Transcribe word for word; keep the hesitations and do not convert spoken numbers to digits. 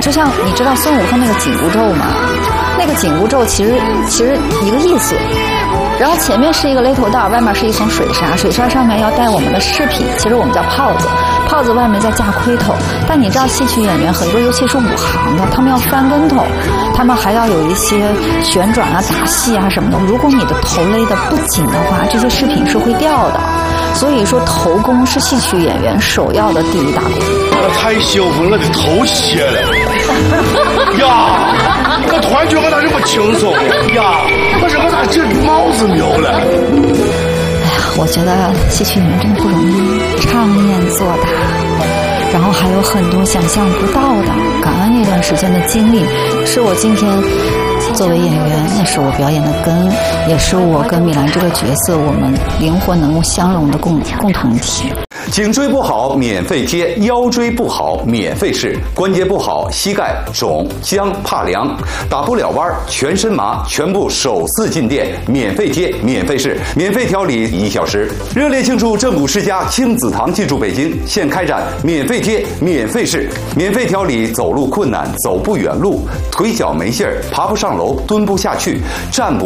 就像你知道孙悟空那个紧箍咒吗？那个紧箍咒其实其实一个意思。然后前面是一个勒头带，外面是一层水纱，水纱上面要带我们的饰品，其实我们叫泡子，泡子外面再架盔头。但你知道戏曲演员很多，尤其是武行的，他们要翻跟头，他们还要有一些旋转啊、打戏啊什么的。如果你的头勒得不紧的话，这些饰品是会掉的。所以说头功是戏曲演员首要的第一大功。 我太兴奋了，我的头切了呀！我突然觉得我咋这么轻松呀？我说我咋这帽子没有了？ 哎呀，我觉得戏曲演员真的不容易，唱念做打，然后还有很多想象不到的。感恩那段时间的经历，是我今天作为演员，那是我表演的根，也是我跟米兰这个角色我们灵魂能够相融的共共同体。 颈椎不好免费贴，腰椎不好免费试，关节不好膝盖肿僵怕凉打不了弯全身麻，全部首次进店免费贴免费试免费调理一小时。热烈庆祝正骨世家亲子堂进驻北京，现开展免费贴免费试免费调理走路困难走不远路腿脚没劲儿爬不上楼蹲不下去站不